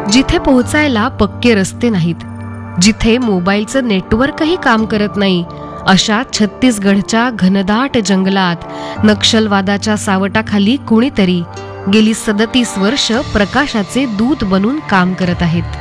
जिथे पोहोचायला पक्के रस्ते नाहीत, जिथे मोबाईलचं नेटवर्कही काम करत नाही, अशा छत्तीसगडच्या घनदाट जंगलात नक्षलवादाच्या सावटाखाली कुणीतरी गेली 37 वर्ष प्रकाशाचे दूत बनून काम करत आहेत.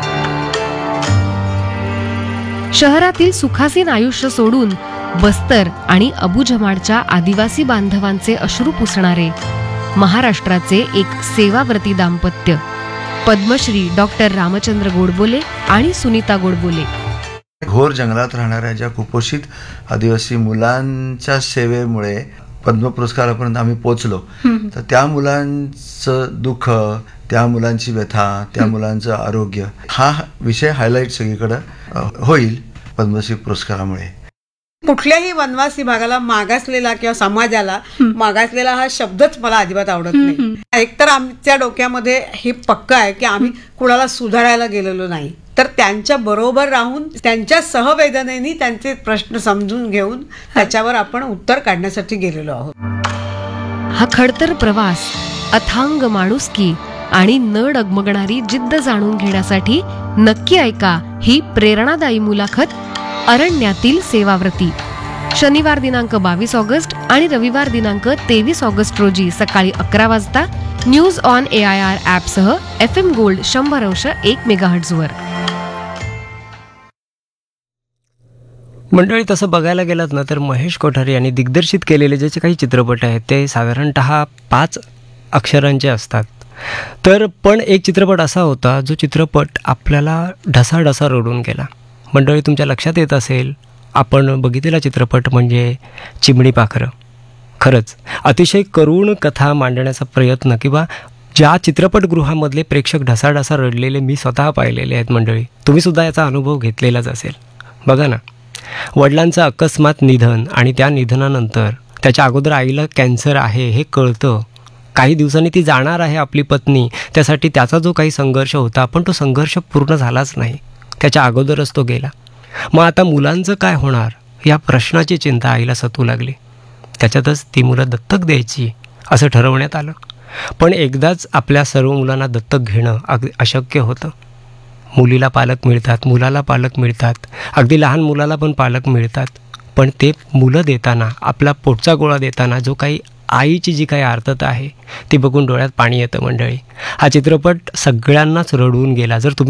शहरातील सुखासीन आयुष्य सोडून बस्तर आणि अबुझमाडच्या आदिवासी बांधवांचे अश्रू पुसणारे महाराष्ट्राचे एक सेवाव्रती दाम्पत्य पद्मश्री डॉक्टर रामचंद्र गोडबोले आणि सुनीता गोडबोले. घोर जंगलात राहणाऱ्या ज्या कुपोषित आदिवासी मुलांच्या सेवेमुळे पद्म पुरस्कारापर्यंत आम्ही पोचलो. तर त्या मुलांचं दुःख, त्या मुलांची व्यथा, त्या मुलांचं आरोग्य, हा विषय हायलाईट सगळीकडे होईल पद्मश्री पुरस्कारामुळे. कुठल्याही वनवासी भागाला मागासलेला किंवा समाजाला मागासलेला हा शब्दच मला अजिबात आवडत नाही. एकतर आमच्या डोक्यामध्ये हे पक्क आहे की आम्ही कुणाला सुधारायला गेलेलो नाही, तर त्यांच्या बरोबर राहून त्यांच्या सहवेदनेने त्यांचे प्रश्न समजून घेऊन त्याच्यावर आपण उत्तर काढण्यासाठी गेलेलो आहोत. हा खडतर प्रवास, अथांग माणुसकी आणि न डगमगणारी जिद्द जाणून घेण्यासाठी नक्की ऐका ही प्रेरणादायी मुलाखत अरण्यातील सेवाव्रती. शनिवार दिनांक 22 ऑगस्ट आणि रविवार दिनांक 23 ऑगस्ट रोजी सकाळी 11 वाजता news on AIR ॲपसह FM gold 100.1 megahertz वर. मंडळी, तसं बघायला गेलात ना तर महेश कोठारे यांनी दिग्दर्शित केलेले जे काही चित्रपट आहेत ते साधारणतः 5 अक्षरांचे असतात. तर पण एक चित्रपट असा होता जो चित्रपट आपल्याला ढसाढसा रडून गेला. मंडळी, तुमच्या लक्षात येत असेल, आपण बघितलेला चित्रपट म्हणजे चिमणी पाखरं. खरंच अतिशय करुण कथा मांडण्याचा प्रयत्न, किंवा ज्या चित्रपटगृहामधले प्रेक्षक ढसाढसा रडलेले मी स्वतः पाहिलेले आहेत. मंडळी, तुम्हीसुद्धा याचा अनुभव घेतलेलाच असेल. बघा ना, वडिलांचं अकस्मात निधन आणि त्या निधनानंतर त्याच्या अगोदर आईला कॅन्सर आहे हे कळतं. काही दिवसांनी ती जाणार आहे आपली पत्नी, त्यासाठी त्याचा जो काही संघर्ष होता पण तो संघर्ष पूर्ण झालाच नाही, त्याच्या अगोदरच तो गेला. मग आता मुलांचं काय होणार या प्रश्नाची चिंता आईला सतू लागली. त्याच्यातच ती मुलं दत्तक द्यायची असं ठरवण्यात आलं. पण एकदाच आपल्या सर्व मुलांना दत्तक घेणं अगदी अशक्य होतं. मुलीला पालक मिळतात, मुलाला पालक मिळतात, अगदी लहान मुलाला पण पालक मिळतात. पण ते मुलं देताना, आपला पोटचा गोळा देताना जो काही आईची जी काही आर्तता आहे ती बघून डोळ्यात पाणी येतं. मंडळी, हा चित्रपट सगळ्यांनाच रडवून गेला. जर तुम्ही